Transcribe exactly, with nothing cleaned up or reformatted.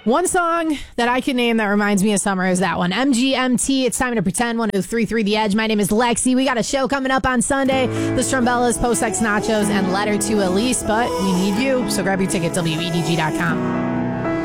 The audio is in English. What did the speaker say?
One song that I can name that reminds me of summer is that one. M G M T, It's Time to Pretend, one oh three point three The Edge. My name is Lexi. We got a show coming up on Sunday. The Strumbellas, Post X Nachos, and Letter to Elise. But we need you, so grab your ticket, W E D G dot com.